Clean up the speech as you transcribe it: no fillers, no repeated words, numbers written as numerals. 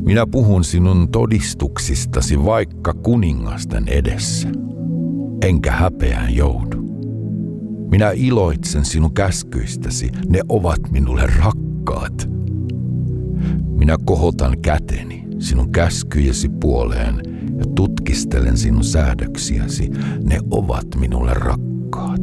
Minä puhun sinun todistuksistasi vaikka kuningasten edessä, enkä häpeään joudu. Minä iloitsen sinun käskyistäsi, ne ovat minulle rakkaat. Minä kohotan käteni sinun käskyjesi puoleen ja tutkistelen sinun säädöksiäsi, ne ovat minulle rakkaat.